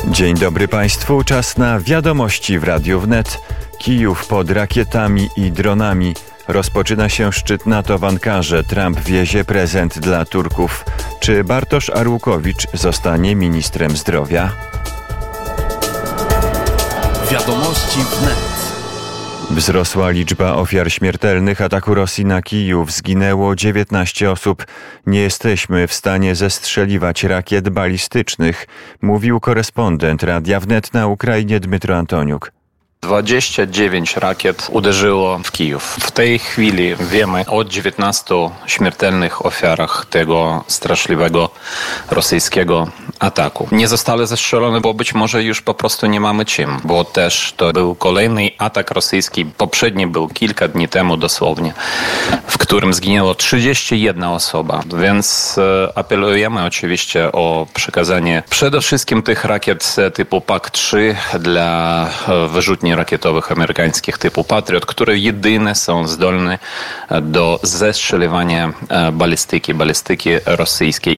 Dzień dobry Państwu, czas na wiadomości w Radiu Wnet. Kijów pod rakietami i dronami. Rozpoczyna się szczyt NATO w Ankarze. Trump wiezie prezent dla Turków. Czy Bartosz Arłukowicz zostanie ministrem zdrowia? Wiadomości Wnet. Wzrosła liczba ofiar śmiertelnych ataku Rosji na Kijów. Zginęło 19 osób. Nie jesteśmy w stanie zestrzeliwać rakiet balistycznych, mówił korespondent Radia Wnet na Ukrainie Dmytro Antoniuk. 29 rakiet uderzyło w Kijów. W tej chwili wiemy o 19 śmiertelnych ofiarach tego straszliwego rosyjskiego ataku. Nie zostały zestrzelone, bo być może już po prostu nie mamy czym, bo też to był kolejny atak rosyjski. Poprzedni był kilka dni temu dosłownie, w którym zginęło 31 osoba. Więc apelujemy oczywiście o przekazanie przede wszystkim tych rakiet typu PAK-3 dla wyrzutni rakietowych amerykańskich typu Patriot, które jedyne są zdolne do zestrzeliwania balistyki rosyjskiej.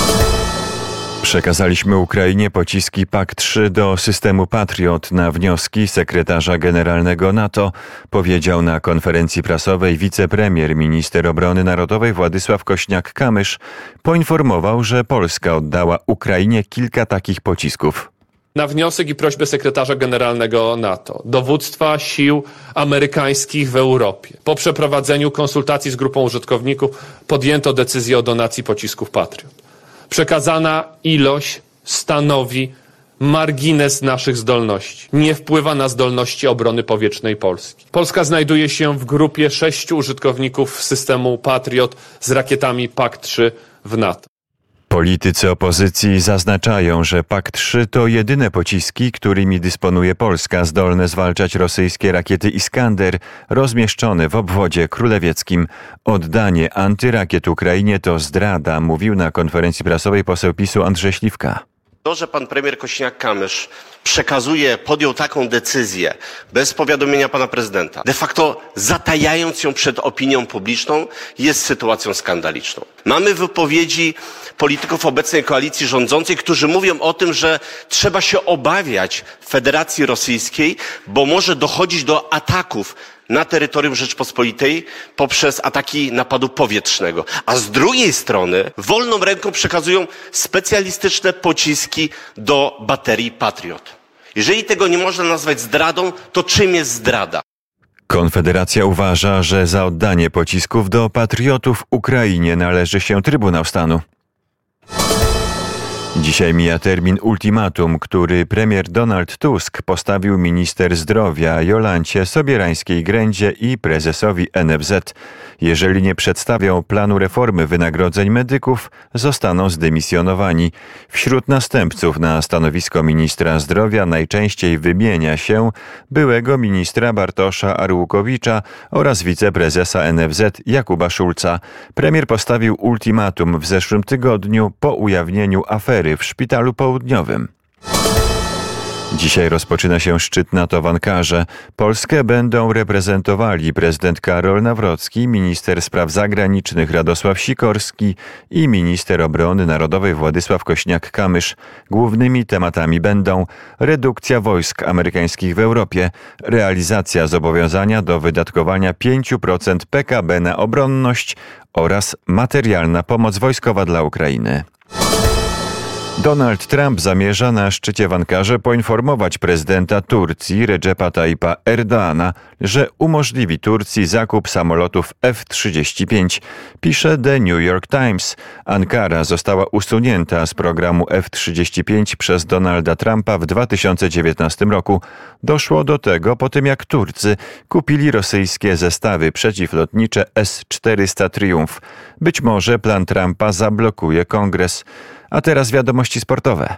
Przekazaliśmy Ukrainie pociski PAK-3 do systemu Patriot na wnioski sekretarza generalnego NATO, powiedział na konferencji prasowej wicepremier, minister obrony narodowej Władysław Kośniak-Kamysz. Poinformował, że Polska oddała Ukrainie kilka takich pocisków. Na wniosek i prośbę sekretarza generalnego NATO, dowództwa sił amerykańskich w Europie, po przeprowadzeniu konsultacji z grupą użytkowników podjęto decyzję o donacji pocisków Patriot. Przekazana ilość stanowi margines naszych zdolności. Nie wpływa na zdolności obrony powietrznej Polski. Polska znajduje się w grupie 6 użytkowników systemu Patriot z rakietami PAK-3 w NATO. Politycy opozycji zaznaczają, że PAK-3 to jedyne pociski, którymi dysponuje Polska, zdolne zwalczać rosyjskie rakiety Iskander rozmieszczone w obwodzie królewieckim. Oddanie antyrakiet Ukrainie to zdrada, mówił na konferencji prasowej poseł PiS-u Andrzej Śliwka. To, że pan premier Kosiniak-Kamysz podjął taką decyzję bez powiadomienia pana prezydenta, de facto zatajając ją przed opinią publiczną, jest sytuacją skandaliczną. Mamy wypowiedzi polityków obecnej koalicji rządzącej, którzy mówią o tym, że trzeba się obawiać Federacji Rosyjskiej, bo może dochodzić do ataków na terytorium Rzeczpospolitej poprzez ataki napadu powietrznego. A z drugiej strony wolną ręką przekazują specjalistyczne pociski do baterii Patriot. Jeżeli tego nie można nazwać zdradą, to czym jest zdrada? Konfederacja uważa, że za oddanie pocisków do patriotów Ukrainie należy się Trybunał Stanu. Dzisiaj mija termin ultimatum, który premier Donald Tusk postawił minister zdrowia Jolancie Sobierańskiej-Grędzie i prezesowi NFZ. Jeżeli nie przedstawią planu reformy wynagrodzeń medyków, zostaną zdymisjonowani. Wśród następców na stanowisko ministra zdrowia najczęściej wymienia się byłego ministra Bartosza Arłukowicza oraz wiceprezesa NFZ Jakuba Szulca. Premier postawił ultimatum w zeszłym tygodniu po ujawnieniu afery w Szpitalu Południowym. Dzisiaj rozpoczyna się szczyt NATO w Ankarze. Polskę będą reprezentowali prezydent Karol Nawrocki, minister spraw zagranicznych Radosław Sikorski i minister obrony narodowej Władysław Kośniak-Kamysz. Głównymi tematami będą redukcja wojsk amerykańskich w Europie, realizacja zobowiązania do wydatkowania 5% PKB na obronność oraz materialna pomoc wojskowa dla Ukrainy. Donald Trump zamierza na szczycie w Ankarze poinformować prezydenta Turcji Recepa Tayyipa Erdoğana, że umożliwi Turcji zakup samolotów F-35, pisze The New York Times. Ankara została usunięta z programu F-35 przez Donalda Trumpa w 2019 roku. Doszło do tego po tym, jak Turcy kupili rosyjskie zestawy przeciwlotnicze S-400 Triumph. Być może plan Trumpa zablokuje Kongres. A teraz wiadomości sportowe.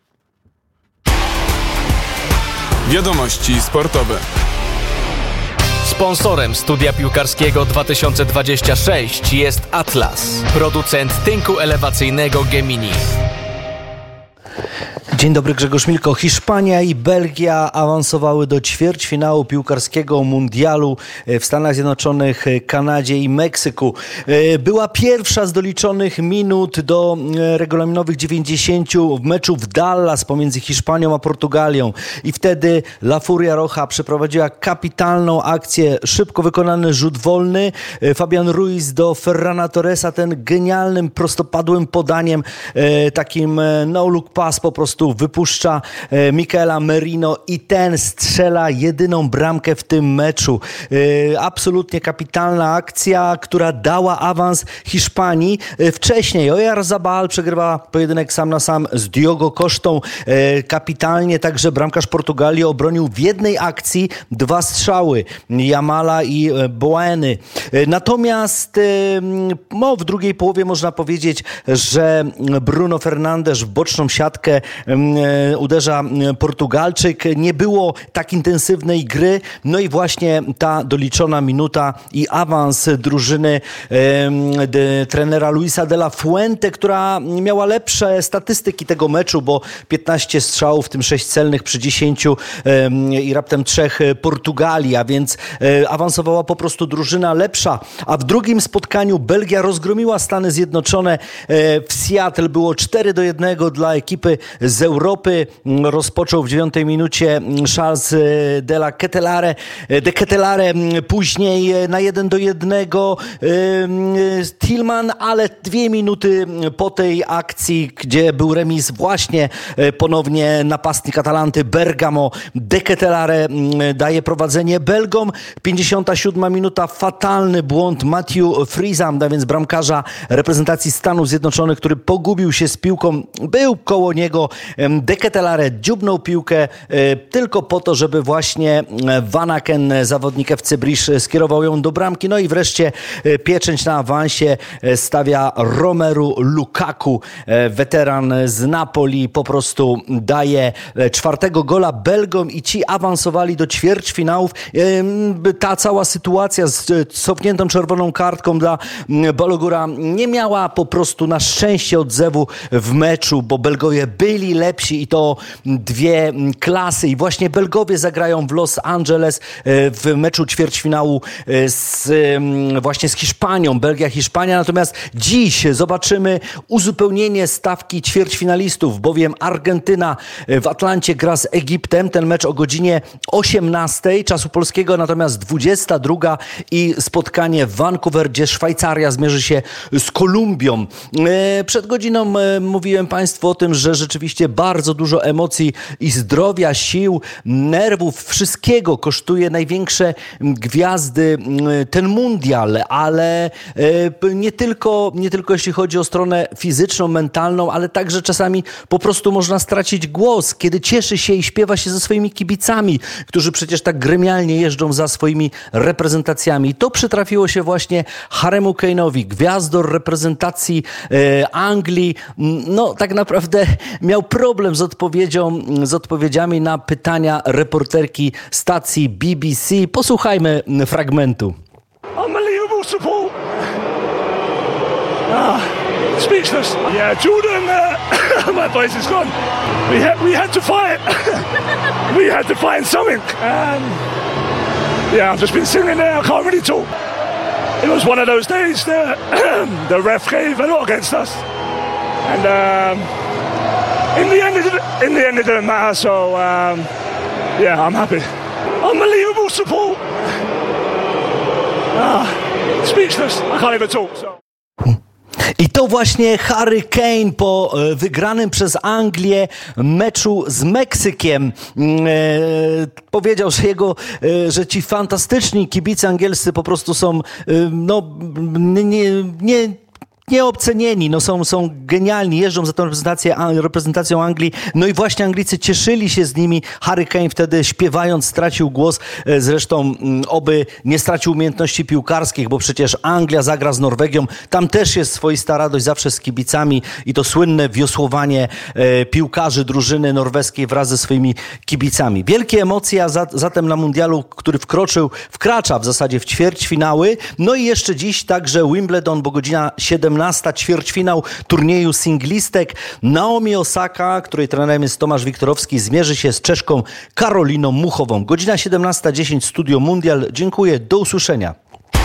Wiadomości sportowe. Sponsorem studia piłkarskiego 2026 jest Atlas, producent tynku elewacyjnego Gemini. Dzień dobry, Grzegorz Milko. Hiszpania i Belgia awansowały do ćwierćfinału piłkarskiego mundialu w Stanach Zjednoczonych, Kanadzie i Meksyku. Była pierwsza z doliczonych minut do regulaminowych 90 w meczu w Dallas pomiędzy Hiszpanią a Portugalią. I wtedy La Furia Roja przeprowadziła kapitalną akcję, szybko wykonany rzut wolny. Fabian Ruiz do Ferrana Torresa, ten genialnym, prostopadłym podaniem, takim no-look pass po prostu wypuszcza Michaela Merino i ten strzela jedyną bramkę w tym meczu. Absolutnie kapitalna akcja, która dała awans Hiszpanii. Wcześniej Oyarzabal przegrywa pojedynek sam na sam z Diogo Costą. Kapitalnie także bramkarz Portugalii obronił w jednej akcji 2 strzały Jamala i Boeny. Natomiast w drugiej połowie można powiedzieć, że Bruno Fernandes w boczną siatkę uderza Portugalczyk. Nie było tak intensywnej gry. No i właśnie ta doliczona minuta i awans drużyny trenera Luisa de la Fuente, która miała lepsze statystyki tego meczu, bo 15 strzałów, w tym 6 celnych przy 10 i raptem 3 Portugalii, a więc awansowała po prostu drużyna lepsza. A w drugim spotkaniu Belgia rozgromiła Stany Zjednoczone. W Seattle było 4-1 dla ekipy z Europy. Rozpoczął w 9 minucie Charles de Ketelare, później na 1-1 Tillman, ale 2 minuty po tej akcji, gdzie był remis, właśnie ponownie napastnik Atalanty Bergamo de Ketelare daje prowadzenie Belgom. 57 minuta, fatalny błąd Matthew Friesa, a więc bramkarza reprezentacji Stanów Zjednoczonych, który pogubił się z piłką. Był koło niego de Ketelare, dziubnął piłkę tylko po to, żeby właśnie Van Aken, zawodnik FC Brisz, skierował ją do bramki. No i wreszcie pieczęć na awansie stawia Romelu Lukaku, weteran z Napoli, po prostu daje 4. gola Belgom i ci awansowali do ćwierćfinałów. Ta cała sytuacja z cofniętą czerwoną kartką dla Balogura nie miała po prostu na szczęście odzewu w meczu, bo Belgowie byli lepsi i to 2 klasy i właśnie Belgowie zagrają w Los Angeles w meczu ćwierćfinału właśnie z Hiszpanią, Belgia-Hiszpania. Natomiast dziś zobaczymy uzupełnienie stawki ćwierćfinalistów, bowiem Argentyna w Atlancie gra z Egiptem. Ten mecz o godzinie 18 czasu polskiego, natomiast 22 i spotkanie w Vancouver, gdzie Szwajcaria zmierzy się z Kolumbią. Przed godziną mówiłem Państwu o tym, że rzeczywiście bardzo dużo emocji i zdrowia, sił, nerwów, wszystkiego kosztuje największe gwiazdy ten mundial, ale nie tylko jeśli chodzi o stronę fizyczną, mentalną, ale także czasami po prostu można stracić głos, kiedy cieszy się i śpiewa się ze swoimi kibicami, którzy przecież tak gremialnie jeżdżą za swoimi reprezentacjami. I to przytrafiło się właśnie Harry'emu Kane'owi, gwiazdor reprezentacji Anglii. No tak naprawdę miał problem z odpowiedziami na pytania reporterki stacji BBC. Posłuchajmy fragmentu. Unbelievable support. Speechless. Yeah, Jordan, my voice is gone. We had to fight. We had to find something. Yeah, I've just been sitting there. I can't really talk. It was one of those days that the ref gave a lot against us, and in the end it didn't matter. So yeah, I'm happy. Unbelievable support. Speechless. I can't even talk. So. I to właśnie Harry Kane po wygranym przez Anglię meczu z Meksykiem powiedział, że ci fantastyczni kibice angielscy po prostu są nieocenieni, są genialni, jeżdżą za tą reprezentacją Anglii. No i właśnie Anglicy cieszyli się z nimi. Harry Kane wtedy śpiewając stracił głos. Zresztą oby nie stracił umiejętności piłkarskich, bo przecież Anglia zagra z Norwegią. Tam też jest swoista radość zawsze z kibicami i to słynne wiosłowanie piłkarzy drużyny norweskiej wraz ze swoimi kibicami. Wielkie emocje zatem na mundialu, który wkracza w zasadzie w ćwierćfinały. No i jeszcze dziś także Wimbledon, bo godzina 17 17. ćwierćfinał turnieju singlistek. Naomi Osaka, której trenerem jest Tomasz Wiktorowski, zmierzy się z Czeszką Karoliną Muchową. Godzina 17:10, Studio Mundial. Dziękuję, do usłyszenia.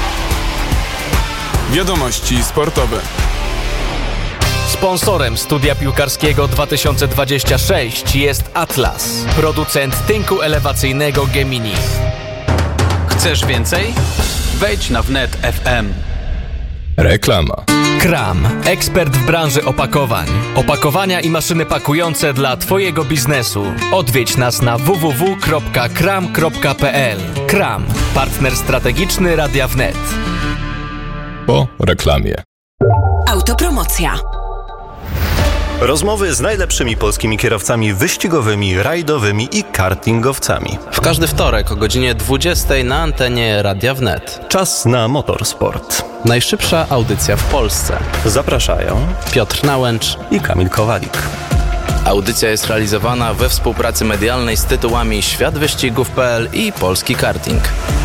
Wiadomości sportowe. Sponsorem Studia Piłkarskiego 2026 jest Atlas, producent tynku elewacyjnego Gemini. Chcesz więcej? Wejdź na wnet FM. Reklama. Kram, ekspert w branży opakowań. Opakowania i maszyny pakujące dla Twojego biznesu. Odwiedź nas na www.kram.pl. Kram, partner strategiczny Radia Wnet. Po reklamie. Autopromocja. Rozmowy z najlepszymi polskimi kierowcami wyścigowymi, rajdowymi i kartingowcami. W każdy wtorek o godzinie 20 na antenie Radia Wnet. Czas na motorsport. Najszybsza audycja w Polsce. Zapraszają Piotr Nałęcz i Kamil Kowalik. Audycja jest realizowana we współpracy medialnej z tytułami Świat Wyścigów.pl i Polski Karting.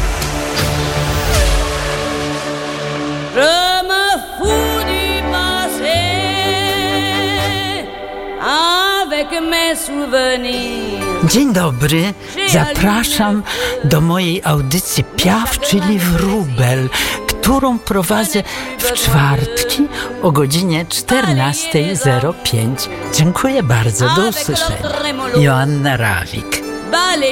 Dzień dobry, zapraszam do mojej audycji Piaf, czyli Wróbel, którą prowadzę w czwartki o godzinie 14:05. Dziękuję bardzo, do usłyszenia. Joanna Rawik.